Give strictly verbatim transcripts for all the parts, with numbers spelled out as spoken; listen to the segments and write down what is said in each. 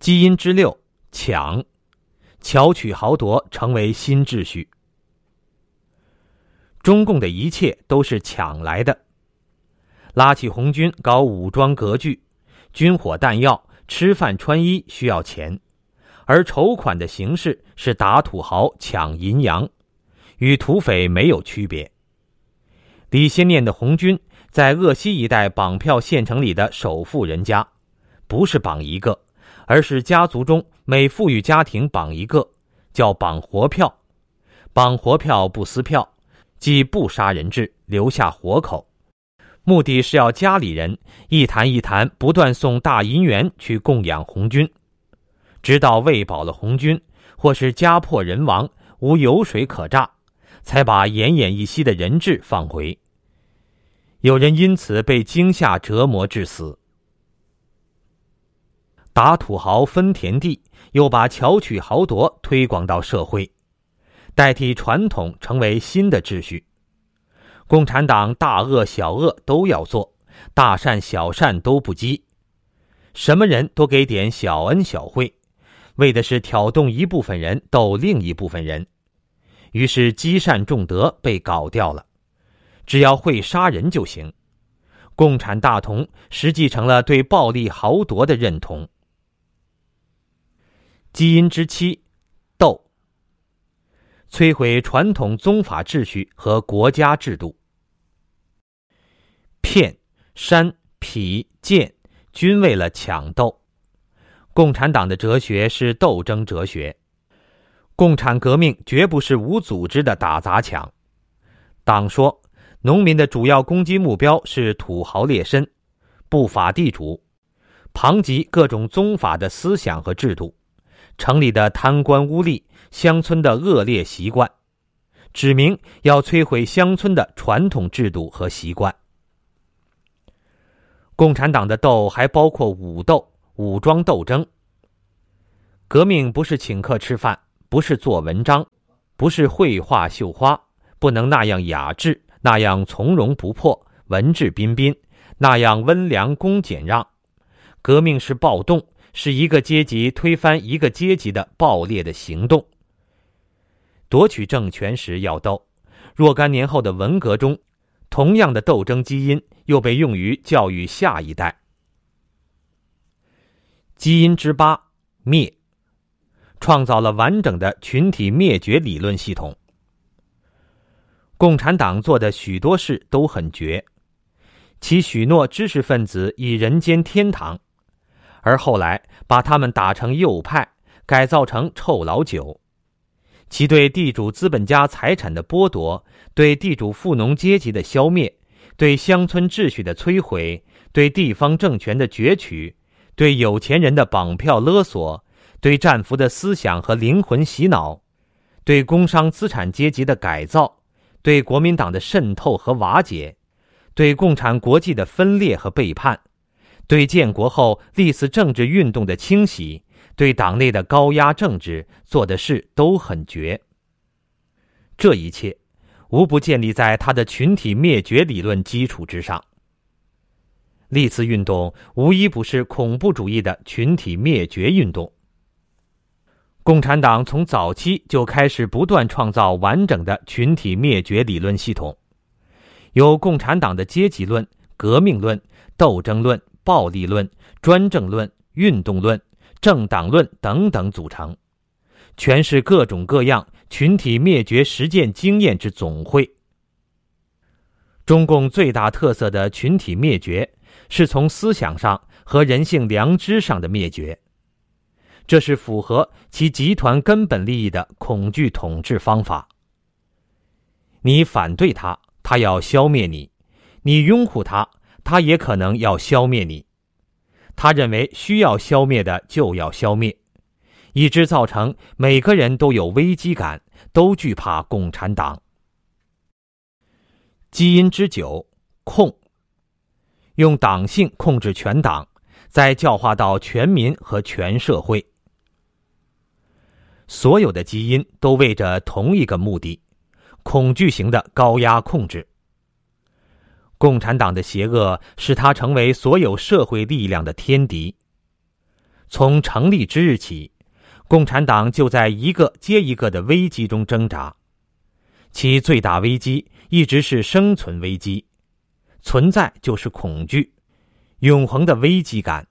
基因之六，抢，巧取豪夺成为新秩序。中共的一切都是抢来的，拉起红军搞武装割据，军火弹药、吃饭穿衣需要钱，而筹款的形式是打土豪抢银洋，与土匪没有区别。李先念的红军在鄂西一带绑票县城里的首富人家，不是绑一个，而是家族中每富裕家庭绑一个，叫绑活票。绑活票不撕票，即不杀人质，留下活口，目的是要家里人一坛一坛不断送大银元去供养红军，直到喂饱了红军，或是家破人亡，无油水可榨，才把奄奄一息的人质放回。有人因此被惊吓折磨致死。打土豪分田地，又把巧取豪夺推广到社会，代替传统成为新的秩序。共产党大恶小恶都要做，大善小善都不积，什么人都给点小恩小惠，为的是挑动一部分人斗另一部分人。于是积善重德被搞掉了，只要会杀人就行。共产大同实际成了对暴力豪夺的认同。基因之七，斗，摧毁传统宗法秩序和国家制度。骗、煽、痞、贱均为了抢斗。共产党的哲学是斗争哲学，共产革命绝不是无组织的打砸抢。党说，农民的主要攻击目标是土豪劣绅、不法地主，旁及各种宗法的思想和制度，城里的贪官污吏，乡村的恶劣习惯，指明要摧毁乡村的传统制度和习惯。共产党的斗还包括武斗、武装斗争。革命不是请客吃饭，不是做文章，不是绘画绣花，不能那样雅致，那样从容不迫，文质彬彬，那样温良恭俭让。革命是暴动，是一个阶级推翻一个阶级的暴烈的行动。夺取政权时要斗，若干年后的文革中，同样的斗争基因又被用于教育下一代。基因之八，灭，创造了完整的群体灭绝理论系统。共产党做的许多事都很绝，其许诺知识分子以人间天堂，而后来把他们打成右派，改造成臭老九。其对地主资本家财产的剥夺，对地主富农阶级的消灭，对乡村秩序的摧毁，对地方政权的攫取，对有钱人的绑票勒索，对战俘的思想和灵魂洗脑，对工商资产阶级的改造，对国民党的渗透和瓦解，对共产国际的分裂和背叛，对建国后历次政治运动的清洗，对党内的高压政治做的事都很绝。这一切无不建立在他的群体灭绝理论基础之上。历次运动无一不是恐怖主义的群体灭绝运动。共产党从早期就开始不断创造完整的群体灭绝理论系统，由共产党的阶级论、革命论、斗争论、暴力论、专政论、运动论、政党论等等组成，全是各种各样群体灭绝实践经验之总汇。中共最大特色的群体灭绝，是从思想上和人性良知上的灭绝，这是符合其集团根本利益的恐惧统治方法。你反对他，他要消灭你；你拥护他，他也可能要消灭你。他认为需要消灭的就要消灭，以致造成每个人都有危机感，都惧怕共产党。基因之九，控，用党性控制全党，再教化到全民和全社会。所有的基因都为着同一个目的，恐惧型的高压控制。共产党的邪恶使它成为所有社会力量的天敌。 从成立之日起，共产党就在一个接一个的危机中挣扎，其最大危机一直是生存危机，存在就是恐惧，永恒的危机感。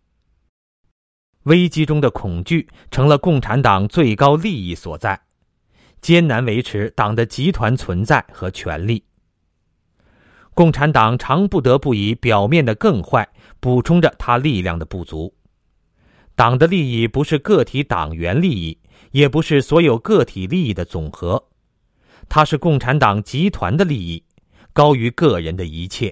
危机中的恐惧成了共产党最高利益所在，艰难维持党的集团存在和权力。共产党常不得不以表面的更坏补充着他力量的不足。党的利益不是个体党员利益，也不是所有个体利益的总和，它是共产党集团的利益，高于个人的一切。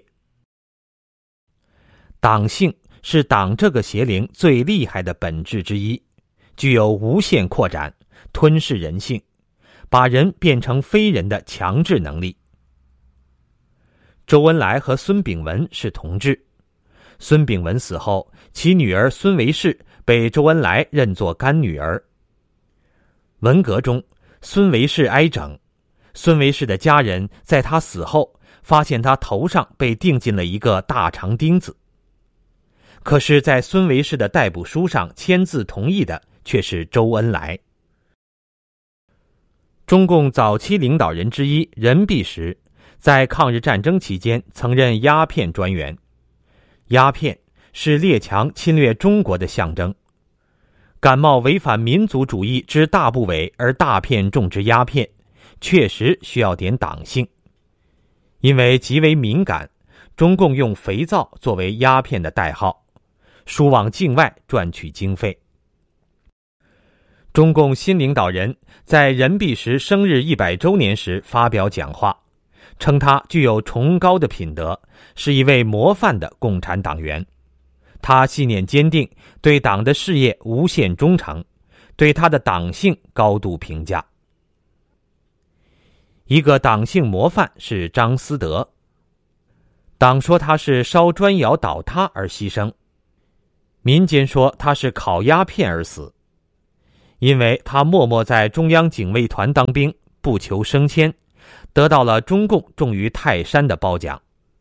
党性是党这个邪灵最厉害的本质之一，具有无限扩展、吞噬人性，把人变成非人的强制能力。周恩来和孙炳文是同志，孙炳文死后，其女儿孙维世被周恩来认作干女儿。文革中，孙维世挨整，孙维世的家人在他死后发现他头上被钉进了一个大长钉子，可是在孙维世的逮捕书上签字同意的却是周恩来。中共早期领导人之一任弼时在抗日战争期间曾任鸦片专员。鸦片是列强侵略中国的象征，感冒违反民族主义之大部委而大片种植鸦片，确实需要点党性。因为极为敏感，中共用肥皂作为鸦片的代号，输往境外赚取经费。中共新领导人在任弼时生日一百周年时发表讲话，称他具有崇高的品德，是一位模范的共产党员。他信念坚定，对党的事业无限忠诚，对他的党性高度评价。一个党性模范是张思德，党说他是烧砖窑倒塌而牺牲，民间说他是烤鸦片而死。因为他默默在中央警卫团当兵，不求升迁，得到了中共重于泰山的褒奖。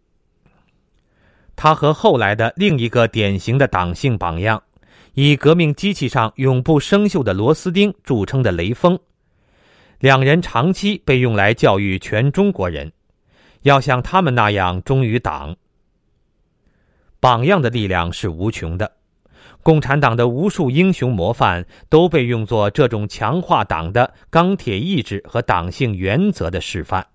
他和后来的另一个典型的党性榜样，以革命机器上永不生锈的螺丝钉著称的雷锋，两人长期被用来教育全中国人，要像他们那样忠于党。榜样的力量是无穷的，共产党的无数英雄模范都被用作这种强化党的钢铁意志和党性原则的示范。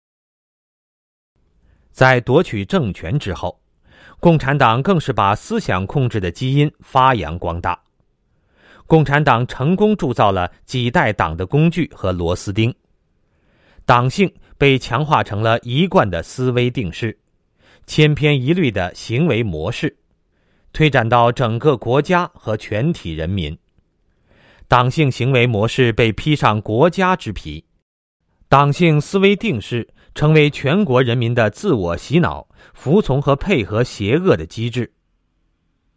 在夺取政权之后，共产党更是把思想控制的基因发扬光大。共产党成功铸造了几代党的工具和螺丝钉，党性被强化成了一贯的思维定式，千篇一律的行为模式，推展到整个国家和全体人民。党性行为模式被披上国家之皮，党性思维定式成为全国人民的自我洗脑、服从和配合邪恶的机制。